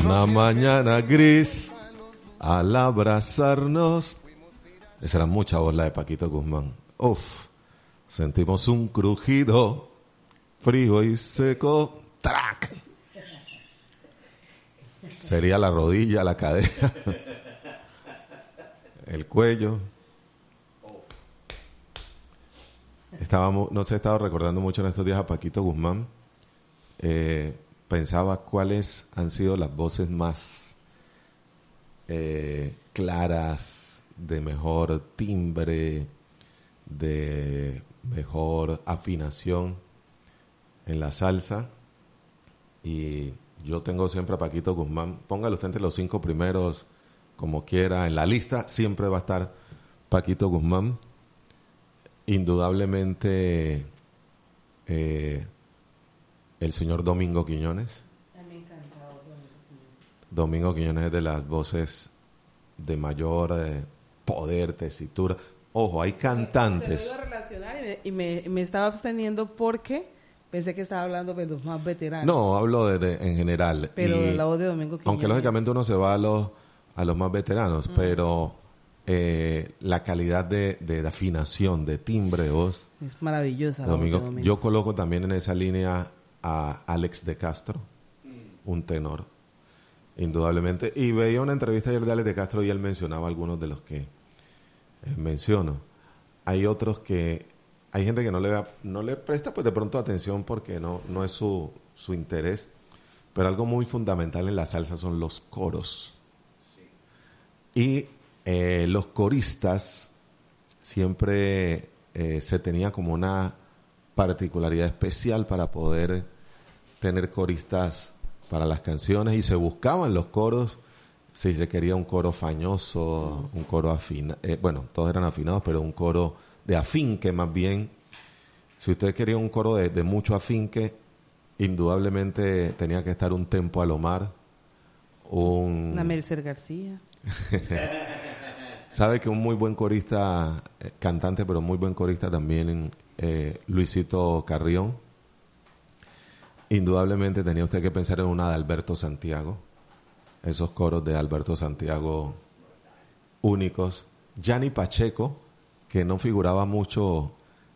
Una mañana gris, al abrazarnos. Esa era mucha voz la de Paquito Guzmán. Uf, sentimos un crujido, frío y seco. ¡Trac! Sería la rodilla, la cadera, el cuello. No sé, he estado recordando mucho en estos días a Paquito Guzmán. Pensaba cuáles han sido las voces más claras, de mejor timbre, de mejor afinación en la salsa. Y yo tengo siempre a Paquito Guzmán. Póngalo usted entre los 5 primeros, como quiera. En la lista siempre va a estar Paquito Guzmán. Indudablemente el señor Domingo Quiñones. Me encantaba Domingo Quiñones es de las voces de mayor poder, tesitura. Ojo, hay cantantes. Se lo iba a relacionar y me estaba absteniendo porque pensé que estaba hablando de los más veteranos. No, hablo en general. Pero la voz de Domingo Quiñones. Aunque lógicamente uno se va a los más veteranos, pero la calidad de afinación, de timbre de voz. Es maravillosa Domingo, la voz de Domingo. yo coloco también en esa línea a Alex de Castro, un tenor, indudablemente. Y veía una entrevista ayer de Alex de Castro y él mencionaba algunos de los que menciono. Hay otros que hay gente que no le presta pues de pronto atención porque no es su interés, pero algo muy fundamental en la salsa son los coros. Y los coristas siempre se tenía como una particularidad especial para poder tener coristas para las canciones, y se buscaban los coros si se quería un coro fañoso, un coro afinado, bueno, todos eran afinados, pero un coro de afinque más bien. Si usted quería un coro de mucho afinque, indudablemente tenía que estar un Tempo Alomar, una Melcer García. Sabe que un muy buen corista, cantante, pero muy buen corista también, Luisito Carrión. Indudablemente tenía usted que pensar en una de Alberto Santiago. Esos coros de Alberto Santiago únicos. Gianni Pacheco, que no figuraba mucho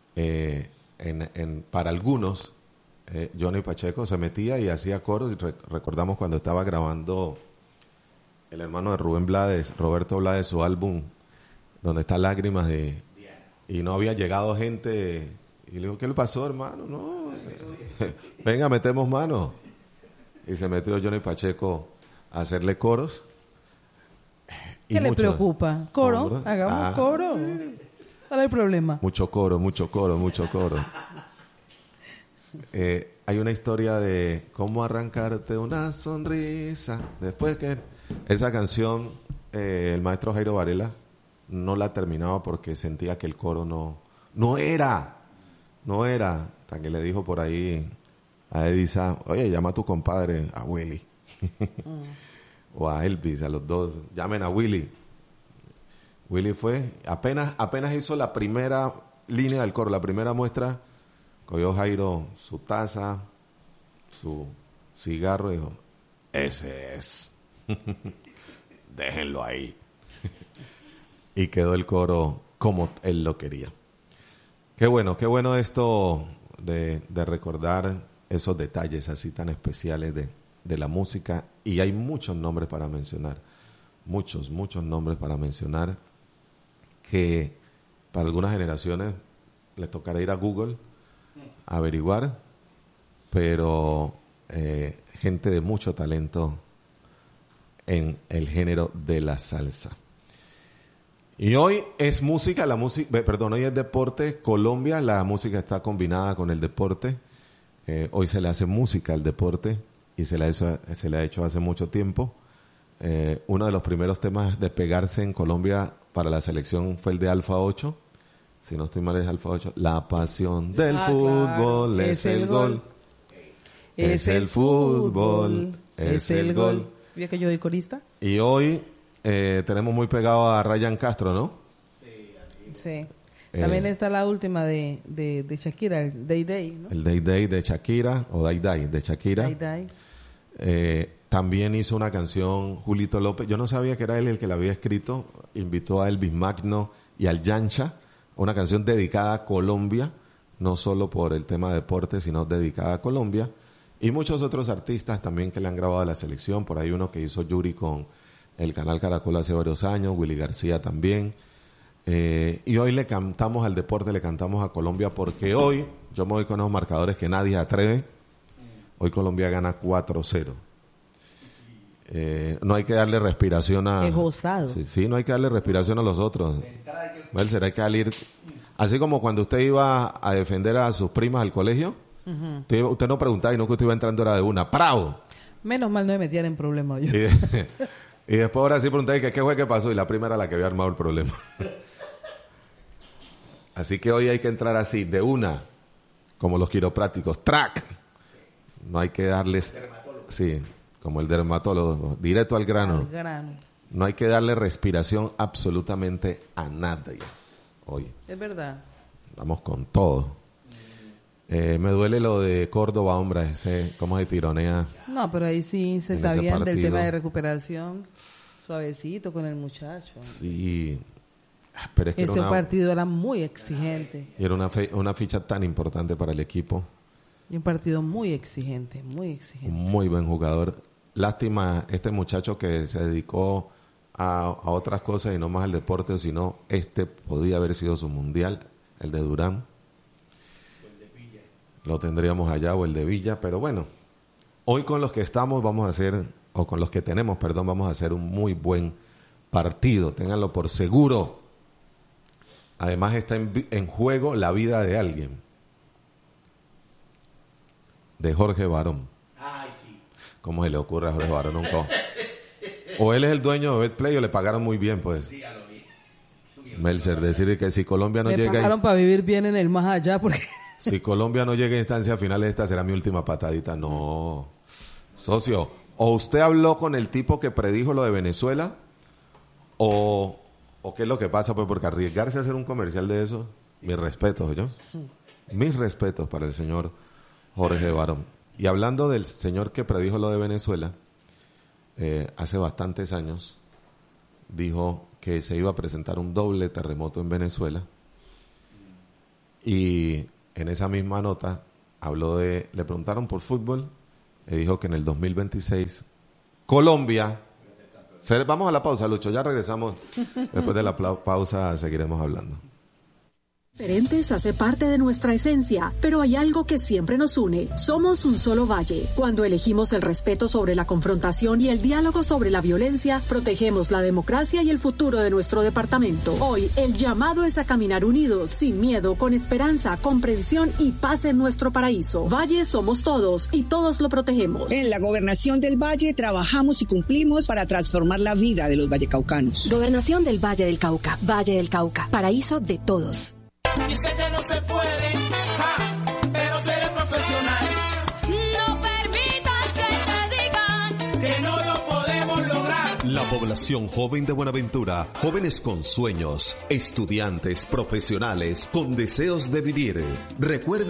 para algunos. Johnny Pacheco se metía y hacía coros. Recordamos cuando estaba grabando el hermano de Rubén Blades, Roberto Blades, su álbum donde está Lágrimas y no había llegado gente, y le dijo, ¿qué le pasó, hermano? No, venga, metemos mano. Y se metió Johnny Pacheco a hacerle coros. ¿Qué le preocupa? ¿Coro? No, hagamos coro. ¿Cuál es el problema? Mucho coro. Hay una historia de cómo arrancarte una sonrisa. Después que esa canción, el maestro Jairo Varela no la terminaba porque sentía que el coro no era. Hasta que le dijo por ahí a Edisa, oye, llama a tu compadre, a Willy. O a Elvis, a los dos. Llamen a Willy. Willy fue, apenas hizo la primera línea del coro, la primera muestra, cogió Jairo su taza, su cigarro y dijo, ese es. Déjenlo ahí. Y quedó el coro como él lo quería. Qué bueno esto de recordar esos detalles así tan especiales de la música. Y hay muchos nombres para mencionar. Muchos nombres para mencionar que para algunas generaciones les tocará ir a Google a averiguar, pero gente de mucho talento en el género de la salsa. Y hoy es música, hoy es deporte. Colombia, la música está combinada con el deporte. Hoy se le hace música al deporte y se le ha hecho hace mucho tiempo. Uno de los primeros temas de pegarse en Colombia para la selección fue el de Alfa 8. Si no estoy mal, es Alfa 8. La pasión del fútbol, claro, es el gol. Es el fútbol, es el gol. ¿Vio que yo soy corista? Y hoy tenemos muy pegado a Ryan Castro, ¿no? Sí. También está la última de Shakira, el Day Day, ¿no? El Day Day de Shakira, o Day Day de Shakira. Day Day. También hizo una canción Julito López. Yo no sabía que era él el que la había escrito. Invitó a Elvis Magno y al Yancha, una canción dedicada a Colombia, no solo por el tema de deporte, sino dedicada a Colombia. Y muchos otros artistas también que le han grabado a la selección. Por ahí uno que hizo Yuri con el canal Caracol hace varios años, Willy García también. Y hoy le cantamos al deporte, le cantamos a Colombia, porque hoy, yo me voy con esos marcadores que nadie atreve, hoy Colombia gana 4-0. No hay que darle respiración a... Es osado. Sí, no hay que darle respiración a los otros. Melser, hay que salir... Así como cuando usted iba a defender a sus primas al colegio, usted no preguntaba y no que usted iba entrando era de una. ¡Bravo! Menos mal no me metían en problemas yo. Y después ahora sí pregunté qué fue que pasó y la prima era la que había armado el problema. Así que hoy hay que entrar así, de una, como los quiroprácticos, ¡track! No hay que darles... Sí, como el dermatólogo, directo al grano. No hay que darle respiración absolutamente a nadie hoy. Es verdad. Vamos con todo. Me duele lo de Córdoba, hombre, cómo se tironea. No, pero ahí sí se sabían del tema de recuperación, suavecito con el muchacho. Sí, pero es que ese partido era muy exigente. Y era una ficha tan importante para el equipo. Y un partido muy exigente, muy exigente. Un muy buen jugador. Lástima este muchacho que se dedicó a otras cosas y no más al deporte, sino podía haber sido su mundial, el de Durán. Lo tendríamos allá, o el de Villa, pero bueno, hoy con los que estamos vamos a hacer, o con los que tenemos, perdón, vamos a hacer un muy buen partido, ténganlo por seguro. Además está en juego la vida de alguien, de Jorge Barón. Ay, sí. ¿Cómo se le ocurre a Jorge Barón nunca? O él es el dueño de Betplay o le pagaron muy bien, pues. Dígalo bien. Melser, decir que si Colombia no llega... Le pagaron para vivir bien en el más allá, porque... Si Colombia no llega a instancias finales, esta será mi última patadita. No. Socio, o usted habló con el tipo que predijo lo de Venezuela, o qué es lo que pasa, pues, porque arriesgarse a hacer un comercial de eso, mis respetos, ¿yo? Mis respetos para el señor Jorge Barón. Y hablando del señor que predijo lo de Venezuela, hace bastantes años, dijo que se iba a presentar un doble terremoto en Venezuela, y en esa misma nota le preguntaron por fútbol y dijo que en el 2026 Colombia... Vamos a la pausa, Lucho, ya regresamos. Después de la pausa seguiremos hablando. Diferentes hace parte de nuestra esencia, pero hay algo que siempre nos une. Somos un solo valle. Cuando elegimos el respeto sobre la confrontación y el diálogo sobre la violencia, protegemos la democracia y el futuro de nuestro departamento. Hoy, el llamado es a caminar unidos, sin miedo, con esperanza, comprensión y paz en nuestro paraíso. Valle somos todos y todos lo protegemos. En la Gobernación del Valle trabajamos y cumplimos para transformar la vida de los vallecaucanos. Gobernación del Valle del Cauca, paraíso de todos. Y sé que no se puede, pero seré profesional. No permitas que te digan que no lo podemos lograr. La población joven de Buenaventura, jóvenes con sueños, estudiantes, profesionales, con deseos de vivir. Recuerde